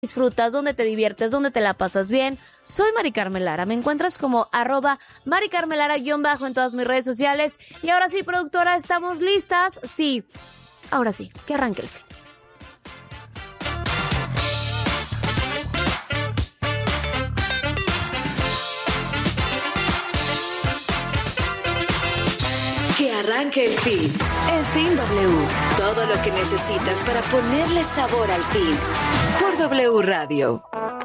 disfrutas, donde te diviertes, donde te la pasas bien. Soy Mari Carmen Lara. Me encuentras como @MariCarmenLara_ en todas mis redes sociales. Y ahora sí, productora, ¿estamos listas? Sí. Ahora sí, que arranque el fin. Que arranque el fin. El Fin W. Todo lo que necesitas para ponerle sabor al fin. Por W Radio.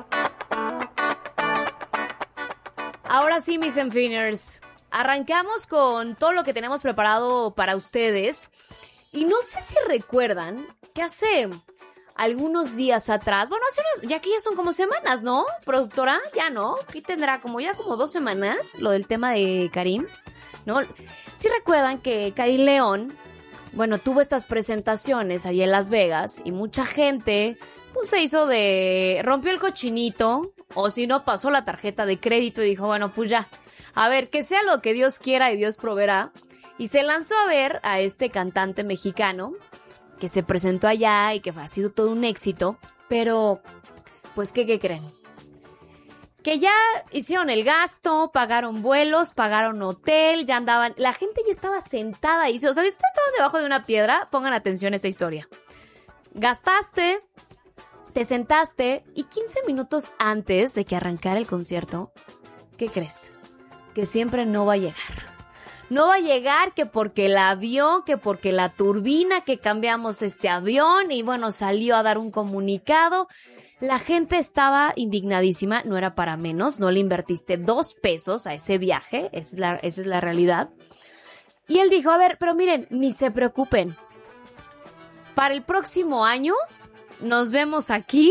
Ahora sí, mis Enfiners. Arrancamos con todo lo que tenemos preparado para ustedes. Y no sé si recuerdan que hace algunos días atrás, bueno, ya que ya son como semanas, ¿no? Productora, ya no. ¿Qué tendrá? Como 2 semanas, lo del tema de Karim, ¿no? Sí recuerdan que Karim León, bueno, tuvo estas presentaciones ahí en Las Vegas y mucha gente, pues rompió el cochinito, o si no, pasó la tarjeta de crédito y dijo, bueno, pues ya, a ver, que sea lo que Dios quiera y Dios proveerá. Y se lanzó a ver a este cantante mexicano que se presentó allá y que ha sido todo un éxito, pero, pues, ¿qué creen? Que ya hicieron el gasto, pagaron vuelos, pagaron hotel, ya andaban, la gente ya estaba sentada ahí. O sea, si ustedes estaban debajo de una piedra, pongan atención a esta historia. Gastaste, te sentaste y 15 minutos antes de que arrancara el concierto, ¿qué crees? Que siempre no va a llegar. No va a llegar que porque el avión, que porque la turbina, que cambiamos este avión y bueno, salió a dar un comunicado. La gente estaba indignadísima, no era para menos, no le invertiste 2 pesos a ese viaje, esa es la realidad. Y él dijo, a ver, pero miren, ni se preocupen, para el próximo año nos vemos aquí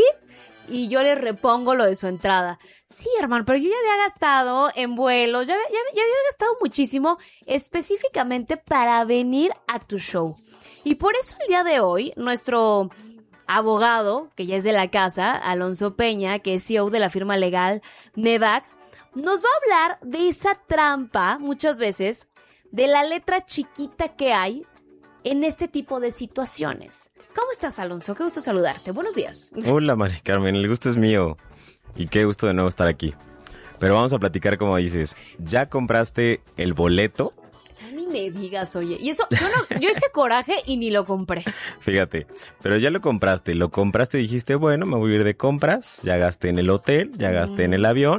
y yo les repongo lo de su entrada. Sí, hermano, pero yo ya había gastado en vuelos, ya había gastado muchísimo específicamente para venir a tu show. Y por eso el día de hoy, nuestro abogado, que ya es de la casa, Alonso Peña, que es CEO de la firma legal Mebac, nos va a hablar de esa trampa, muchas veces, de la letra chiquita que hay en este tipo de situaciones. ¿Cómo estás, Alonso? Qué gusto saludarte. Buenos días. Hola, Mari Carmen. El gusto es mío. Y qué gusto de nuevo estar aquí. Pero vamos a platicar como dices. ¿Ya compraste el boleto? Ya ni me digas, oye. Y eso, yo ese coraje y ni lo compré. Fíjate, pero ya lo compraste y dijiste, bueno, me voy a ir de compras. Ya gasté en el hotel, ya gasté en el avión.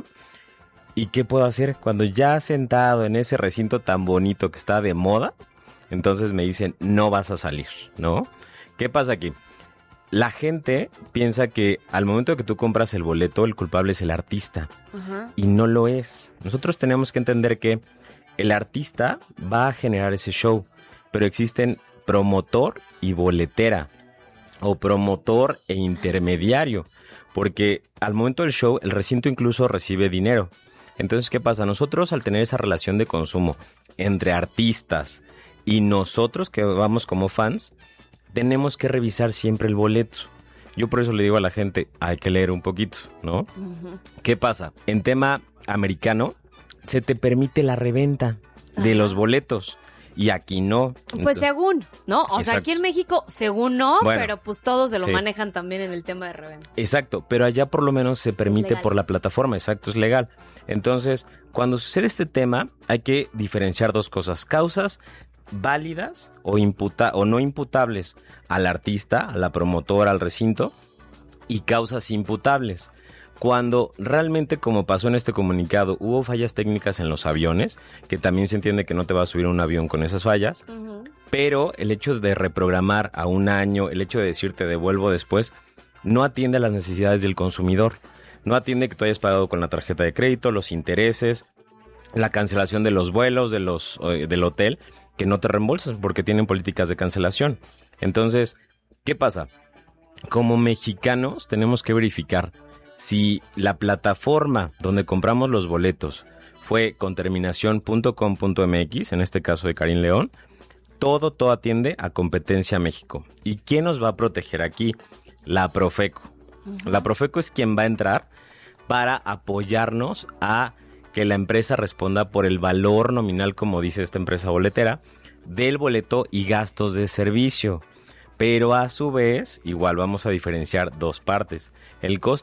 ¿Y qué puedo hacer? Cuando ya sentado en ese recinto tan bonito que está de moda, entonces me dicen, no vas a salir, ¿no? ¿Qué pasa aquí? La gente piensa que al momento que tú compras el boleto, el culpable es el artista. Uh-huh. Y no lo es. Nosotros tenemos que entender que el artista va a generar ese show, pero existen promotor y boletera, o promotor e intermediario, porque al momento del show el recinto incluso recibe dinero. Entonces, ¿qué pasa? Nosotros, al tener esa relación de consumo entre artistas y nosotros que vamos como fans, tenemos que revisar siempre el boleto. Yo por eso le digo a la gente, hay que leer un poquito, ¿no? Uh-huh. ¿Qué pasa? En tema americano, se te permite la reventa de los boletos. Y aquí no. Pues entonces, según, ¿no? O sea, aquí en México, según no, bueno, pero pues todos se lo manejan también en el tema de reventa. Exacto, pero allá por lo menos se permite por la plataforma, exacto, es legal. Entonces, cuando sucede este tema, hay que diferenciar 2 cosas. Causas válidas o no imputables al artista, a la promotora, al recinto, y causas imputables. Cuando realmente, como pasó en este comunicado, hubo fallas técnicas en los aviones, que también se entiende que no te va a subir a un avión con esas fallas, uh-huh. Pero el hecho de reprogramar a un año, el hecho de decirte devuelvo después, no atiende a las necesidades del consumidor. No atiende que tú hayas pagado con la tarjeta de crédito, los intereses, la cancelación de los vuelos, del hotel, que no te reembolsan porque tienen políticas de cancelación. Entonces, ¿qué pasa? Como mexicanos tenemos que verificar si la plataforma donde compramos los boletos fue con terminación.com.mx, en este caso de Karim León, todo atiende a Competencia México. ¿Y quién nos va a proteger aquí? La Profeco. Uh-huh. La Profeco es quien va a entrar para apoyarnos a que la empresa responda por el valor nominal, como dice esta empresa boletera, del boleto y gastos de servicio. Pero a su vez, igual vamos a diferenciar 2 partes. El costo